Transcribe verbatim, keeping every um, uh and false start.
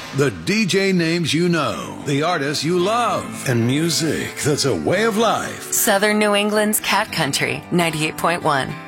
The D J names you know, the artists you love, and music that's a way of life. Southern New England's Cat Country, ninety-eight point one.